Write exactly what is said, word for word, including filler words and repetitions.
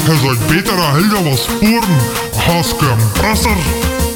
Je zou beter een hele was sporen als een presser.